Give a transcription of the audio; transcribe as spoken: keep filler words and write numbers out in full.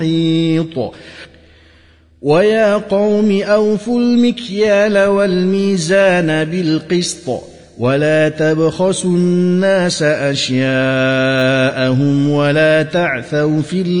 محيط ويا قوم أوفوا المكيال والميزان بالقسط ولا تبخسوا الناس أشياءهم ولا تعثوا في